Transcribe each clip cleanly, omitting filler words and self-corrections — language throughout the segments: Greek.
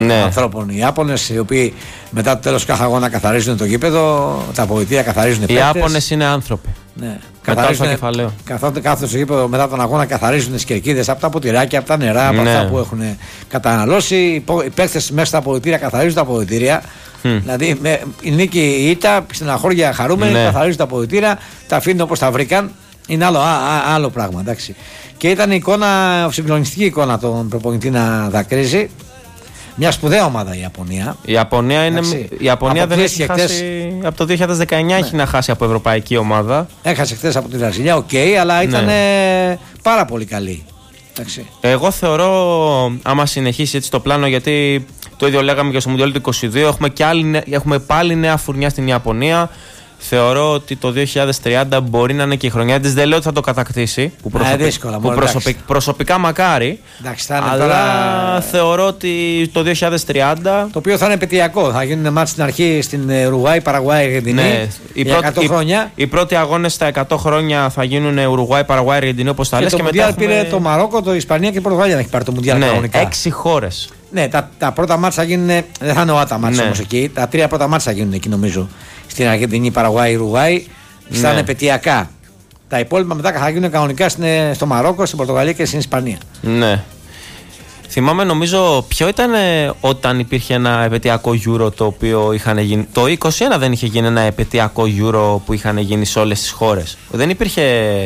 ανθρώπων. Οι Ιάπωνες, οι οποίοι μετά το τέλος κάθε αγώνα καθαρίζουν το γήπεδο, τα αποδυτήρια καθαρίζουν οι παίκτες. Οι Ιάπωνες είναι άνθρωποι. Ναι. Κάθονται στο γήπεδο μετά τον αγώνα, καθαρίζουν τις κερκίδες από τα ποτηράκια, από τα νερά, από αυτά που έχουν καταναλώσει. Οι παίκτες μέσα στα αποδυτήρια καθαρίζουν τα αποδυτήρια. Δηλαδή η νίκη, η ήττα, στην αχώρια χαρούμενοι, καθαρίζουν τα αποδυτήρια, τα αφήνουν όπως τα βρήκαν. Είναι άλλο πράγμα, εντάξει. Και ήταν συγκλονιστική εικόνα τον προπονητή να δακρύζει. Μια σπουδαία ομάδα η Ιαπωνία. Η Ιαπωνία δεν έχει χάσει. Από το 2019 έχει να χάσει από ευρωπαϊκή ομάδα. Έχασε χθες από τη Βραζιλία, αλλά ήταν πάρα πολύ καλή. Εντάξει. Εγώ θεωρώ, άμα συνεχίσει έτσι το πλάνο, γιατί το ίδιο λέγαμε και στο Μουντιάλ του 2022, έχουμε πάλι νέα φουρνιά στην Ιαπωνία. Θεωρώ ότι το 2030 μπορεί να είναι και η χρονιά της. Δεν λέω ότι θα το κατακτήσει. Προσωπικά μακάρι. Εντάξει, αλλά θεωρώ ότι το 2030. Το οποίο θα είναι επαιτειακό. Θα γίνουν μάτς στην αρχή στην Ουρουγουάη, Παραγουάη, Αργεντινή. Για 100 χρόνια. Οι πρώτοι αγώνες στα 100 χρόνια θα γίνουν Ουρουγουάη, Παραγουάη, Αργεντινή, όπως τα λες. Και το Μουντιάλ πήρε το Μαρόκο, το Ισπανία και η Πορτογαλία να έχει πάρει το Μουντιάλ κανονικά. 6 χώρες. Ναι, τα πρώτα μάτς θα γίνουν. Δεν θα είναι οάτα μάτς όμως εκεί. Τα 3 πρώτα μάτς θα γίνουν εκεί νομίζω. Στην Αργεντινή, Παραγουάη, Ουρουγουάη. Θα είναι επαιτειακά. Τα υπόλοιπα μετά θα γίνουν κανονικά στο Μαρόκο, στην Πορτογαλία και στην Ισπανία. Ναι. Θυμάμαι, νομίζω, ποιο ήταν όταν υπήρχε ένα επαιτειακό Euro το οποίο είχαν γίνει. Το 2021 δεν είχε γίνει ένα επαιτειακό Euro που είχαν γίνει σε όλες τις χώρες. Δεν υπήρχε.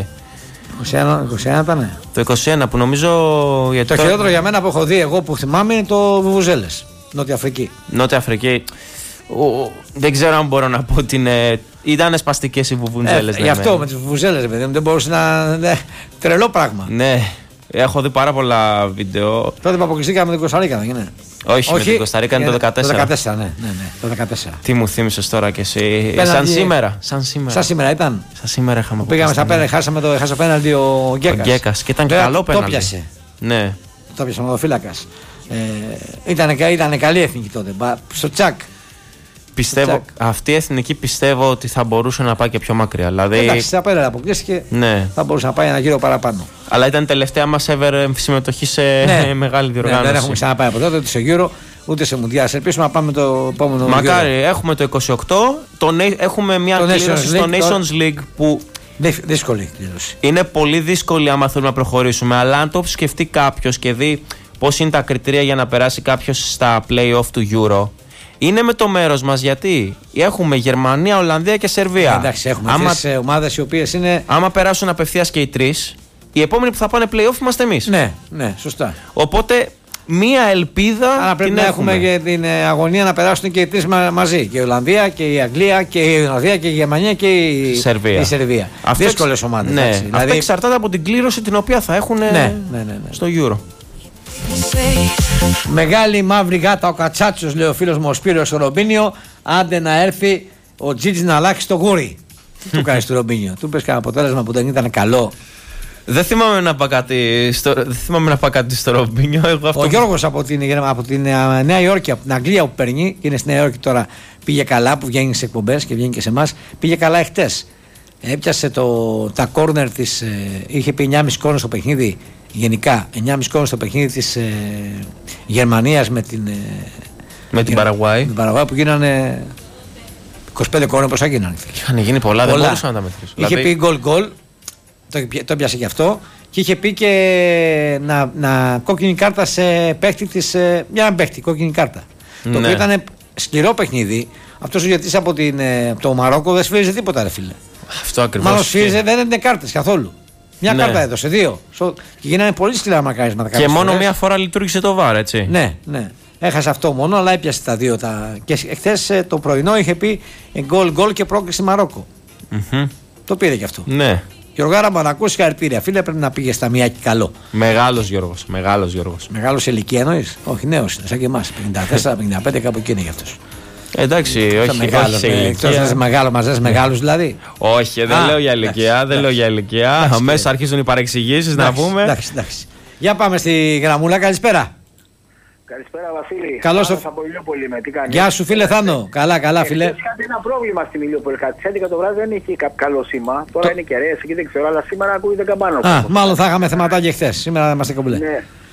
21 ήταν. Το 21 που νομίζω. Το χειρότερο για μένα που έχω δει εγώ που θυμάμαι είναι το Βουβουζέλες. Νότια Αφρική. Νότια Αφρική. Δεν ξέρω αν μπορώ να πω ότι ήταν σπαστικές οι βουβουζέλες. Γι' αυτό με τις βουβουζέλες, παιδί μου, δεν μπορούσε να. Τρελό πράγμα. Ναι, έχω δει πάρα πολλά βίντεο. Τότε που αποκλειστήκαμε με την Κωνσταντίνα, δεν είναι. Όχι, με την Κωνσταντίνα είναι το 2014. Το 2014, ναι, το 2014. Τι μου θύμισες τώρα κι εσύ. Σαν σήμερα ήταν. Σαν σήμερα είχαμε. Πήγαμε στα πέναλτι, έχασε πέναλτι ο Γκέκας. Και ήταν και καλό πέναλτι. Το πιάσε. Ναι. Το πιάσε ο μαδοφύλακας. Ήταν καλή εθνική τότε. Στο τσακ. Πιστεύω, αυτή η εθνική πιστεύω ότι θα μπορούσε να πάει και πιο μακριά. Δηλαδή, εντάξει, στα πέρα αποκλείστηκε. Ναι. Θα μπορούσε να πάει ένα γύρο παραπάνω. Αλλά ήταν τελευταία μας ever συμμετοχή σε μεγάλη διοργάνωση. Δεν έχουμε ξαναπάει από τότε ούτε σε γύρο ούτε σε Μουντιάλ. Ελπίσουμε να πάμε το επόμενο γύρο. Μακάρι, έχουμε το 28. Έχουμε μια κλήρωση στο Nations League που. Δύσκολη κλήρωση. Είναι πολύ δύσκολη άμα θέλουμε να προχωρήσουμε. Αλλά αν το σκεφτεί κάποιος και δει πώς είναι τα κριτήρια για να περάσει κάποιος στα play-off του Euro. Είναι με το μέρος μας, γιατί έχουμε Γερμανία, Ολλανδία και Σερβία. Εντάξει, έχουμε τρεις ομάδες οι οποίες είναι. Άμα περάσουν απευθείας και οι τρεις, οι επόμενοι που θα πάνε play-off είμαστε εμείς. Ναι, σωστά. Οπότε μία ελπίδα. Αλλά πρέπει να έχουμε και την αγωνία να περάσουν και οι τρεις μαζί. Και η Ολλανδία και η Αγγλία και η Ολλανδία και η Γερμανία και η Σερβία. Δύσκολες ομάδες. Ναι. Αυτό δηλαδή εξαρτάται από την κλήρωση την οποία θα έχουν στο Euro. Μεγάλη μαύρη γάτα ο Κατσάτσος, λέει ο φίλος μου ο Σπύρος στο Ρομπίνιο. Άντε να έρθει ο Τζίτζι να αλλάξει το γούρι. Τι του κάνεις στο Ρομπίνιο? Του πες κανένα αποτέλεσμα που δεν ήταν καλό? Δεν θυμάμαι να πάω κάτι στο Ρομπίνιο. Ο Γιώργος από την Νέα Υόρκη, από την Αγγλία που παίρνει, και είναι στη Νέα Υόρκη τώρα, πήγε καλά, που βγαίνει σε εκπομπές και βγαίνει και σε εμάς. Πήγε καλά εχθές. Έπιασε τα κόρνερ της. Είχε πει 9,5 κόρνερ στο παιχνίδι. Γενικά 9,5 κόρνερ στο παιχνίδι της Γερμανίας με την Παραγουάη. Την Παραγουάη που γίνανε 25 κόρνερ, πόσα γίνανε? Είχαν γίνει πολλά, δεν μπορούσαν να τα μετρήσουν. Είχε πει γκολ, το έπιασε και αυτό. Και είχε πει και να κόκκινη κάρτα σε παίχτη της. Μια παίχτη, κόκκινη κάρτα. Το οποίο ήταν σκληρό παιχνίδι. Αυτός ο γιατρής από το Μαρόκο δεν σφύριζε τίποτα, ρε φίλε. Αυτό ακριβώς. Μάλλον σφύριζε, δεν έδινε κάρτες καθόλου. Μια κάρτα έδωσε, 2. Και γίνανε πολύ σκληρά μακάρισματα. Και μόνο μία φορά λειτουργήσε το VAR, έτσι. Ναι. Έχασε αυτό μόνο, αλλά έπιασε τα δύο. Και χθες το πρωινό είχε πει γκολ και πρόκριση Μαρόκο. Το πήρε και αυτό. Ναι. Γιωργάρα, μου να ακούσει, συγχαρητήρια. Φίλε, πρέπει να πήγε στα μία και καλό. Μεγάλος Γιώργος. Μεγάλος σε ηλικία εννοείς? Όχι, νέος είναι, σαν και εμάς. 54-55, κάπου εκεί είναι γι' αυτός. Εντάξει, όχι σε ηλικία. Μεγάλο, μαζές μεγάλους δηλαδή. Όχι, δεν λέω για ηλικία. Αμέσως αρχίζουν οι παρεξηγήσεις να πούμε. Εντάξει. Για πάμε στη γραμμούλα, καλησπέρα. Καλησπέρα, Βασίλη. Καλώς από Ηλιούπολη με, τι κάνεις? Γεια σου, φίλε Θάνο. Καλά, φίλε. Είχατε ένα πρόβλημα στην Ηλιούπολη. Στις 11 το βράδυ δεν είχε καλό σήμα. Τώρα είναι κεραίες εκεί, δεν ξέρω, αλλά σήμερα ακούγεται καμπάνο. Μάλλον θα είχαμε θεματάκια χθες. Σήμερα είμαστε κομπλέ. Ναι.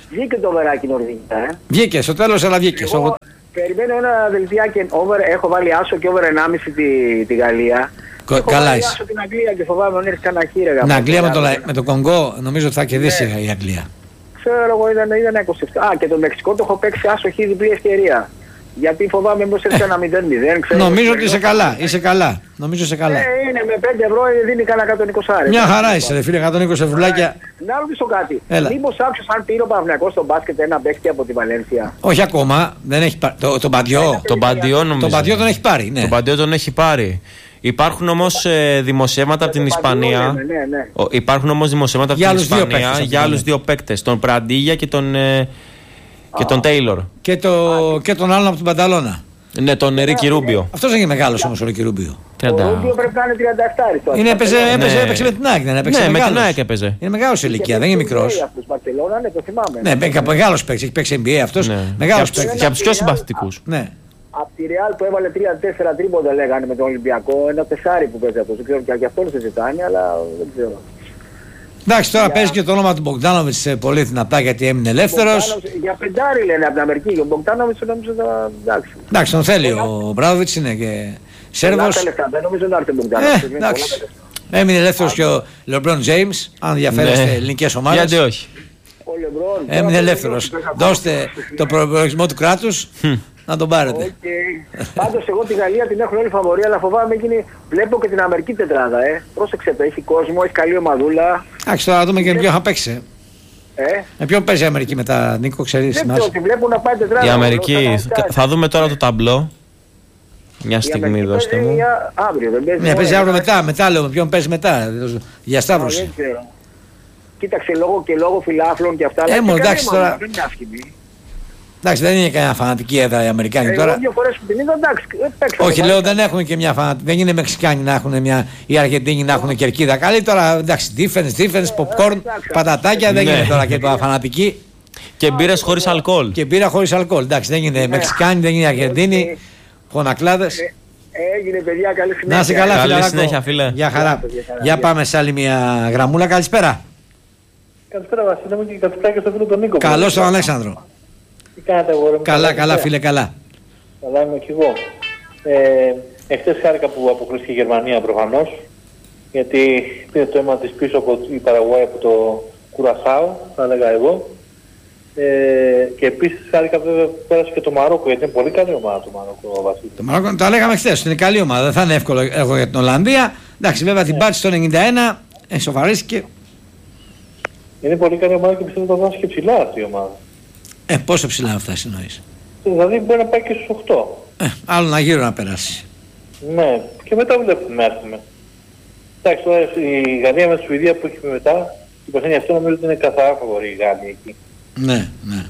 Βγήκε το βεράκι Νορβηγία. Βγήκε, στο τέλος, αλλά βγήκε. Περιμένω ένα δελτιάκι. Έχω βάλει άσο και over 1,5 τη Γαλλία. Καλά είσαι. Έχω την Αγγλία και φοβάμαι να έρθει κανένα χείρεγα. Την Αγγλία με το Κονγκό νομίζω ότι θα κερδίσει η Αγγλία. Ξέρω εγώ, ήταν 27. Και το Μεξικό το έχω παίξει άσο χ διπλή ευκαιρία. Γιατί φοβάμαι μήπως έρθει ένα 0-0. Νομίζω ότι είσαι καλά. Είσαι καλά. Νομίζω είσαι καλά. Είναι με 5 ευρώ δίνει κανένα 120. Μια χαρά είσαι, ρε φίλε, 120 ευρουλάκια. Να ρωτήσω κάτι. Μήπως άκουσες αν πήρε ο Παναθηναϊκός στο μπάσκετ ένα παίκτη από τη Βαλένσια? Όχι ακόμα. Δεν έχει πάρει. Τον Μπαντιό. Τον Μπαντιό νομίζω. Τον Μπαντιό τον έχει πάρει. Ναι. Τον Μπαντιό τον έχει πάρει. Υπάρχουν όμως δημοσιεύματα από την Ισπανία. Υπάρχουν όμως δημοσιεύματα από την Ισπανία για άλλους δύο παίκτες. Τον Πραντίγια και τον Τέιλορ. Και τον άλλον από την Πανταλώνα. Ναι, τον Ρίκι Ρούμπιο. Αυτός δεν είναι μεγάλος όμως ο Ρίκι Ρούμπιο. Ο Ρούμπιο πρέπει να είναι 37. Έπαιζε με την ΑΕΚ, δεν έπαιξε? Ναι, με την ΑΕΚ έπαιζε. Είναι μεγάλος σε ηλικία, δεν είναι μικρός. Ναι, μεγάλος παίκτης, έχει παίξει NBA αυτός. Μεγάλος παίκτης. Και από τους πιο συμπαθητικούς. Ναι. Από τη Ρεάλ που έβαλε 3-4 τρίποντα λέγανε με τον Ολυμπιακό, ένα τεσάρι που παίζει αυτός. Δεν ξέρω και αυτό το συζητάνε, αλλά δεν ξέρω. Εντάξει, τώρα παίζει και το όνομα του Μπογκδάνοβιτς πολύ δυνατά γιατί έμεινε ελεύθερος. Για πεντάρι λένε από την Αμερική. Ο Μπογκδάνοβιτς νομίζω θα. Εντάξει, τον θέλει. Ο Μπράδοβιτς είναι και Σέρβος. Δεν νομίζω να έρθει ο Μπογκδάνοβιτς. Έμεινε ελεύθερος και ο Λεμπρόν Τζέιμς, αν ενδιαφέρεστε ελληνικές ομάδες. Γιατί όχι. Έμεινε ελεύθερος. Δώστε το προϋπολογισμό του κράτους να τον πάρετε. Πάντως εγώ τη Γαλλία την έχω όλη φαβορία, αλλά φοβάμαι γίνει. Βλέπω και την Αμερική τετράδα. Πρόσεξε το, έχει κόσμο, έχει καλή ομαδούλα. Εντάξει, τώρα δούμε και με ποιον θα παίξει. Με ποιον παίζει η Αμερική μετά, Νίκο, ξέρεις? Δεν ξέρω, τη βλέπω να πάει τετράδα. Η Αμερική, θα δούμε τώρα το ταμπλό. Μια στιγμή δώστε μου. Αύριο δεν παίζει. Ναι, παίζει αύριο μετά λέω με ποιον παίζει μετά. Για σταύρωση. Κοίταξε λόγω φιλάθλων και αυτά. Εντάξει τώρα. Εντάξει, δεν είναι κανένα φανατική έδρα οι Αμερικάνοι τώρα. Δύο φορές που την είδα, εντάξει. Όχι, λέω δεν έχουν και μια φανατική. Δεν είναι Μεξικάνοι να έχουν μια. Οι Αργεντίνοι να έχουν κερκίδα. Καλή τώρα, εντάξει, defense, popcorn, πατατάκια δεν είναι τώρα και το φανατική. Και μπύρες χωρίς αλκοόλ. Και μπύρα χωρίς αλκοόλ. Εντάξει, δεν είναι Μεξικάνοι, δεν είναι Αργεντίνοι. Χωνακλάδες. Έγινε παιδιά, καλή συνέχεια. Να είσαι καλά, καλή συνέχεια, φίλε. Γεια χαρά. Για πάμε σε άλλη μια γραμμούλα. Καλησπέρα. Καλησπέρα Βασίλη μου και καλησπέρα και στο φίλο τον Νίκο. Καλώς τον Αλέξανδρο. Τι κάνετε αγόρι μου? Καλά φίλε, καλά. Καλά είμαι κι εγώ. Εχθές χάρηκα που αποκλείστηκε η Γερμανία προφανώς, γιατί πήρε το αίμα της πίσω από η Παραγουάη από το Κουρασάο, θα έλεγα εγώ. Και επίσης χάρηκα βέβαια που πέρασε και το Μαρόκο, γιατί είναι πολύ καλή ομάδα το Μαρόκο, Βασίλη. Το Μαρόκο το λέγαμε χθες, είναι καλή ομάδα, δεν θα είναι εύκολο εγώ για την Ολλανδία. Εντάξει, βέβαια την πάτησε το 91, σοβαρίστηκε. Είναι πολύ καλή ομάδα και πιστεύω ότι θα φτάσει και ψηλά αυτή η ομάδα. Πόσο ψηλά θα φτάσει εννοείς? Δηλαδή μπορεί να πάει και στους 8. Άλλο ένα γύρο να περάσει. Ναι, και μετά βλέπουμε ας πούμε. Εντάξει, τώρα η Γαλλία με τη Σουηδία που έχει μετά, η παιχνίδι αυτό νομίζω ότι είναι καθαρά φαβορή η Γαλλία εκεί. Ναι.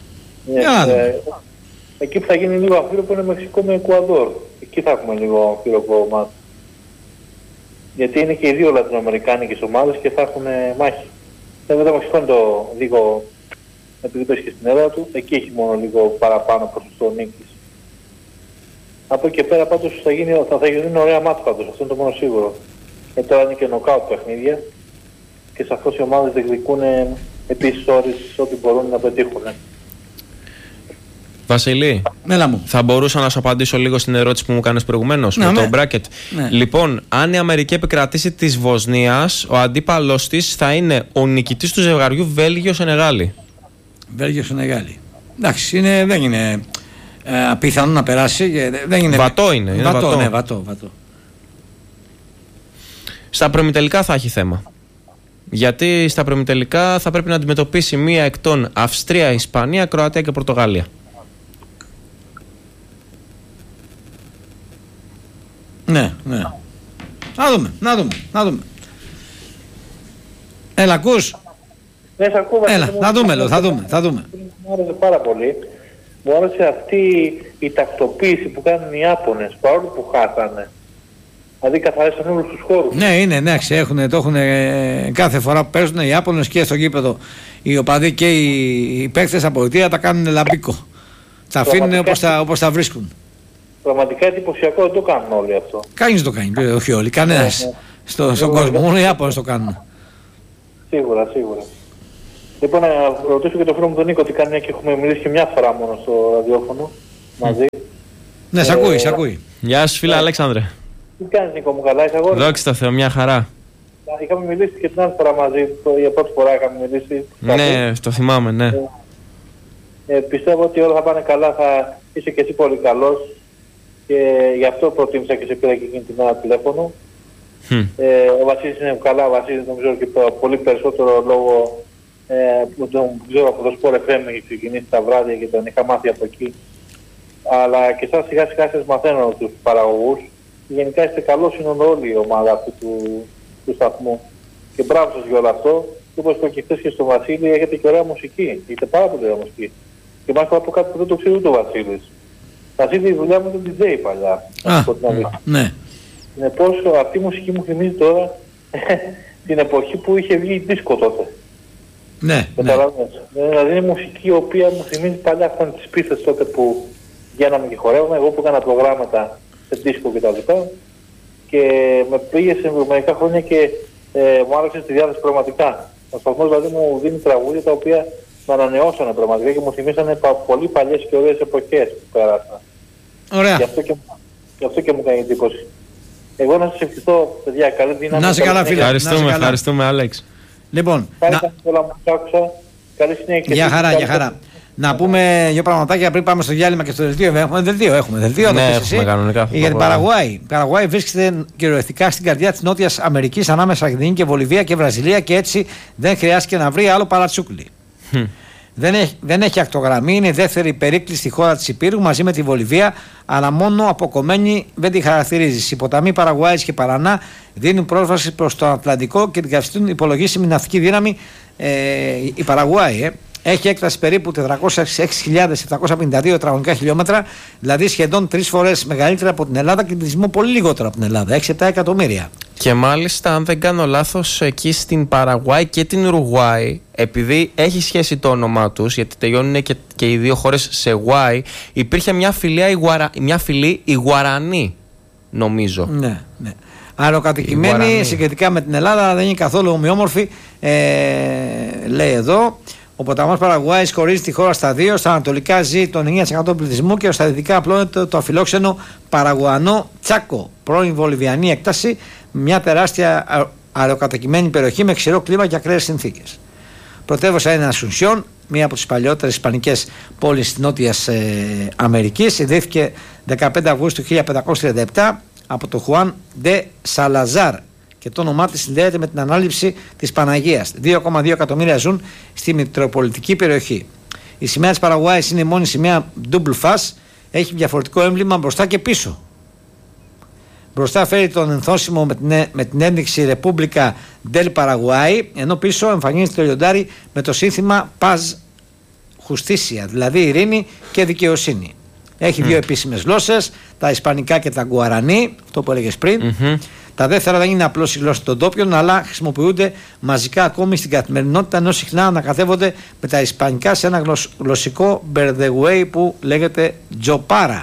Εκεί που θα γίνει λίγο αμφίροπο είναι Μεξικό με Εκουαδόρ. Εκεί θα έχουμε λίγο αμφίροπο μάτι. Γιατί είναι και οι δύο λατινοαμερικάνικες ομάδες και θα έχουν μάχη. Βέβαια το Μεξικό είναι το λίγο, επειδή πέσει και στην έδρα του, εκεί έχει μόνο λίγο παραπάνω ποσοστό νίκης. Από εκεί και πέρα πάντως θα γίνουν ωραία μάτια πάντως, αυτό είναι το μόνο σίγουρο. Τώρα είναι και νοκάουτ παιχνίδια και σαφώς οι ομάδες διεκδικούν επίσης όρις ό,τι μπορούν να πετύχουν. Βασιλή, θα μπορούσα να σου απαντήσω λίγο στην ερώτηση που μου κάνεις προηγουμένως με το bracket. Ναι. Λοιπόν, αν η Αμερική επικρατήσει της Βοσνίας, ο αντίπαλος της θα είναι ο νικητής του ζευγαριού Βέλγιο-Σενεγάλη. Βέλγιο-Σενεγάλη. Εντάξει, δεν είναι πιθανό να περάσει. Δεν είναι... Βατό είναι. Βατό. Στα προημιτελικά θα έχει θέμα. Γιατί στα προημιτελικά θα πρέπει να αντιμετωπίσει μία εκ των Αυστρία, Ισπανία, Κροατία και Πορτογαλία. Ναι. Να δούμε. Έλα, ακούς? Ναι, σε ακούω. Έλα, θα δούμε. Μου άρεσε πάρα πολύ. Μου άρεσε αυτή η τακτοποίηση που κάνουν οι Ιάπωνες, παρόλο που χάσανε. Δηλαδή καθαρίσαν όλους τους χώρους. Ναι, το έχουν κάθε φορά που παίζουν οι Ιάπωνες και στο γήπεδο. Οι οπαδοί και οι παίκτες από τα κάνουν λαμπίκο. Τα αφήνουν όπως τα βρίσκουν. Πραγματικά εντυπωσιακό, δεν το κάνουν όλοι αυτό. Κανείς το κάνει, όχι όλοι, κανένας στον κόσμο, μόνο οι Ιάπωνες το κάνουν. Σίγουρα. Λοιπόν, να ρωτήσω και τον φίλο μου τον Νίκο τι κάνει, και έχουμε μιλήσει και μια φορά μόνο στο ραδιόφωνο μαζί. Ναι, σ' ακούει. Γεια σου, φίλε Αλέξανδρε. Τι κάνεις, Νίκο μου, καλά είσαι αγόρι? Δόξα τω Θεώ, μια χαρά. Είχαμε μιλήσει και την άλλη φορά μαζί, για πρώτη φορά είχαμε μιλήσει. Ναι, το θυμάμαι, ναι. Πιστεύω ότι όλα θα πάνε καλά, θα είσαι και εσύ πολύ καλός και γι' αυτό προτίμησα και σε πήρα και εκείνη την ώρα τηλέφωνο. Ο Βασίλης είναι καλά, ο Βασίλης νομίζω και πολύ περισσότερο λόγω που τον ξέρω από το Sport FM έχει ξεκινήσει τα βράδια και τον είχα μάθει από εκεί. Αλλά και εσάς σιγά σιγά σας μαθαίνω τους παραγωγούς. Γενικά είστε καλός, είναι όλη η ομάδα αυτού του σταθμού. Και μπράβο σας για όλο αυτό. Και όπως είπα και χθες και στον Βασίλη, έχετε και ωραία μουσική. Έχετε πάρα πολύ ωραία μουσική. Και μάλιστα από κάτι που δεν το ξέρει ούτε ο Βασίλης. Βασίλη, η δουλειά μου ήταν DJ παλιά. Ναι. Συνεπώς αυτή η μουσική μου θυμίζει τώρα την εποχή που είχε βγει η δίσκο τότε. Ναι. Δηλαδή είναι μουσική η οποία μου θυμίζει παλιά αυτές τις πίστες τότε που βγαίναμε και χορεύαμε. Εγώ που έκανα προγράμματα σε δίσκο κτλ. Και με πήγε σε μερικά χρόνια και μου άρεσε στη διάθεση πραγματικά. Ο σταθμός δηλαδή μου δίνει τραγούδια τα οποία με ανανεώσανε πραγματικά και μου θυμίσανε πολύ παλιές και ωραίες εποχές που πέρασαν. Ωραία. Γι' αυτό και μου κάνει εντύπωση. Εγώ να σας ευχηθώ, παιδιά, καλή δύναμη. Να είσαι καλά, φίλε. Ευχαριστούμε, Άλεξ. Λοιπόν, καλή συνέχεια. Για χαρά. Να πούμε δύο πραγματάκια πριν πάμε στο διάλειμμα και στο δελτίο. Έχουμε δελτίο. Ναι, έχουμε κανονικά. Για την Παραγουάη. Η Παραγουάη βρίσκεται κυριολεκτικά στην καρδιά της Νότιας Αμερικής, ανάμεσα στην Αργεντινή και Βολιβία και Βραζιλία, και έτσι δεν χρειάστηκε να βρει άλλο παρατσούκλι. Δεν έχει ακτογραμμή, είναι η δεύτερη περίκλη στη χώρα της Υπήρου μαζί με τη Βολιβία, αλλά μόνο αποκομμένη δεν τη χαρακτηρίζει. Οι ποταμοί Παραγουάης και Παρανά δίνουν πρόσβαση προς το Ατλαντικό και την καθιστούν υπολογίσιμη ναυτική δύναμη. Η Παραγουάη έχει έκταση περίπου 406.752 τετραγωνικά χιλιόμετρα, δηλαδή σχεδόν 3 φορές μεγαλύτερα από την Ελλάδα και πληθυσμό πολύ λιγότερο από την Ελλάδα, 6-7 εκατομμύρια. Και μάλιστα, αν δεν κάνω λάθος, εκεί στην Παραγουάη και την Ουρουγουάη, επειδή έχει σχέση το όνομά τους, γιατί τελειώνουν και οι δύο χώρες σε Γουάη, υπήρχε μια φυλή η Γουαρανή, νομίζω. Ναι. Αεροκατοικημένη συγκριτικά με την Ελλάδα, αλλά δεν είναι καθόλου ομοιόμορφη, λέει εδώ. Ο ποταμός Παραγουάης χωρίζει τη χώρα στα δύο. Στα ανατολικά ζει το 9% πληθυσμού και στα δυτικά απλώνεται το αφιλόξενο Παραγουανό Τσάκο, πρώην βολιβιανή έκταση, μια τεράστια αεροκατοικημένη περιοχή με ξηρό κλίμα και ακραίες συνθήκες. Πρωτεύουσα είναι Ασουνσιόν, μία από τις παλιότερες ισπανικές πόλεις της Νότιας Αμερικής. Ιδρύθηκε 15 Αυγούστου 1537 από τον Χουάν Ντε Σαλαζάρ και το όνομά της συνδέεται με την ανάληψη της Παναγίας. 2,2 εκατομμύρια ζουν στη μητροπολιτική περιοχή. Η σημαία της Παραγουάης είναι η μόνη σημαία double face, έχει διαφορετικό έμβλημα μπροστά και πίσω. Μπροστά φέρει τον ενθόσιμο με την ένδειξη Ρεπούμπλικα del Paraguay, ενώ πίσω εμφανίζεται το λιοντάρι με το σύνθημα Paz Justicia, δηλαδή ειρήνη και δικαιοσύνη. Έχει δύο επίσημες γλώσσες, τα ισπανικά και τα γκουαρανί, αυτό που έλεγες πριν. Τα δεύτερα δεν είναι απλώς η γλώσσα των ντόπιων, αλλά χρησιμοποιούνται μαζικά ακόμη στην καθημερινότητα, ενώ συχνά ανακατεύονται με τα ισπανικά σε ένα γλωσσικό μπερδεγουέι που λέγεται τζοπάρα.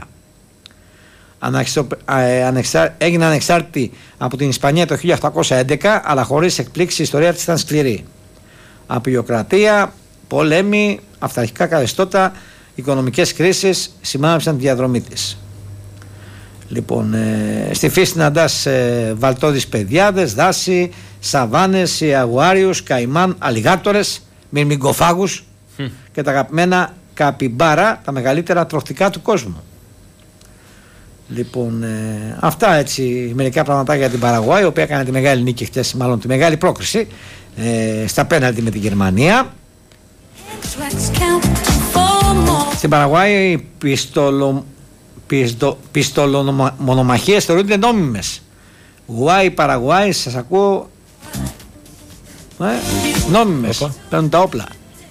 Έγινε ανεξάρτητη από την Ισπανία το 1811, αλλά χωρίς εκπλήξη η ιστορία της ήταν σκληρή. Απειλοκρατία, πολέμοι, αυταρχικά καθεστώτα, οικονομικές κρίσεις σημάδεψαν τη διαδρομή της. Λοιπόν, στη φύση συναντάς βαλτώδεις παιδιάδες, δάση, σαβάνες, ιαγουάριους, καημάν, αλιγάτορες, μυρμηγκοφάγους και τα αγαπημένα καπιμπάρα, τα μεγαλύτερα τροφικά του κόσμου. Λοιπόν, αυτά έτσι μερικά πραγματάκια για την Παραγουάη, η οποία έκανε τη μεγάλη νίκη χτες, μάλλον τη μεγάλη πρόκριση στα πέναλτι με την Γερμανία. Στην Παραγουάη οι πιστολομονομαχίες θεωρούνται νόμιμες. Γουάη, Παραγουάη, σας ακούω. Νόμιμες. Παίρνουν τα όπλα.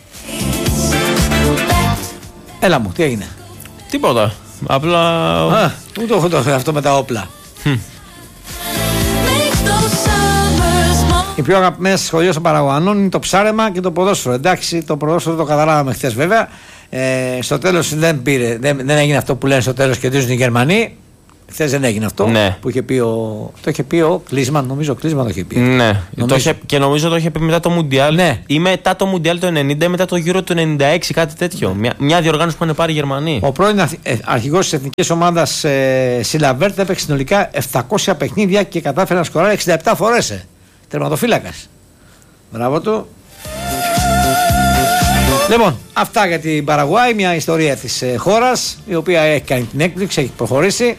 Έλα μου, τι έγινε? Τίποτα. Απλά. Πού το έχω αυτό με τα όπλα? Οι πιο αγαπημένες σχολείες των Παραγουανών είναι το ψάρεμα και το ποδόσφαιρο. Εντάξει, το ποδόσφαιρο το καταλάβαμε χθες βέβαια. Στο τέλος δεν έγινε αυτό που λένε στο τέλος, κερδίζουν οι Γερμανοί. Χθες δεν έγινε αυτό που είχε πει το είχε πει ο Κλίσμαν, νομίζω ο Κλίσμαν το είχε πει. Ναι, και νομίζω το είχε πει μετά το Μουντιάλ. Ναι. Ή μετά το Μουντιάλ το 90 ή μετά το Euro του 96, κάτι τέτοιο. Μια διοργάνωση που είχαν πάρει οι Γερμανοί. Ο πρώην αρχηγός της εθνικής ομάδας Σιλαβέρτ έπαιξε συνολικά 700 παιχνίδια και κατάφερε να σκοράρει 67 φορές. Τερματοφύλακας. Μπράβο του. Λοιπόν, αυτά για την Παραγουάη, μια ιστορία της χώρας η οποία έχει κάνει την έκπληξη, έχει προχωρήσει.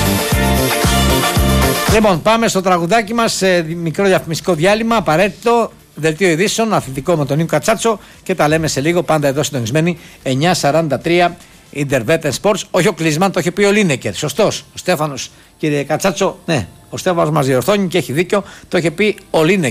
Λοιπόν, πάμε στο τραγουδάκι μας, μικρό διαφημιστικό διάλειμμα, απαραίτητο, δελτίο ειδήσεων, αθλητικό με τον Νίκο Κατσάτσο και τα λέμε σε λίγο, πάντα εδώ συντονισμένοι, 9:43 Intervetten Sports. Όχι ο Κλίσμαν, το είχε πει ο Λίνεκερ, σωστός, ο Στέφανος, κύριε Κατσάτσο, ναι, ο Στέφανος μας διορθώνει και έχει δίκιο, το είχε πει ο Λίνεκερ.